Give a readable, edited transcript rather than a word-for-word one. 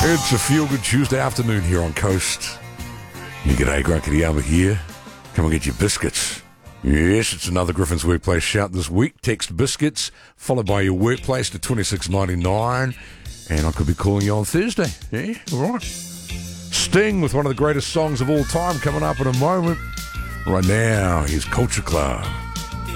It's a feel-good Tuesday afternoon here on Coast. You g'day, Grunkity here. Come and get your biscuits. Yes, it's another Griffin's Workplace shout this week. Text biscuits, followed by your workplace to 26.99. And I could be calling you on Thursday. Yeah, all right. Sting with one of the greatest songs of all time coming up in a moment. Right now, here's Culture Club.